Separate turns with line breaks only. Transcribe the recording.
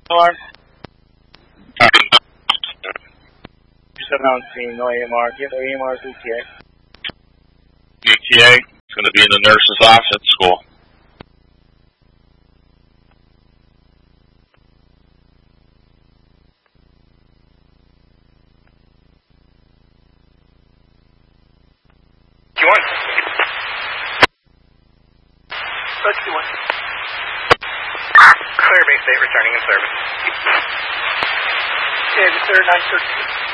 AMR? Announcing no AMR. Get AMR to ETA.
ETA? It's going to be in the nurse's office at school.
Q1. That's Q1. Clear Bay State returning in service.
Okay, sir, 913.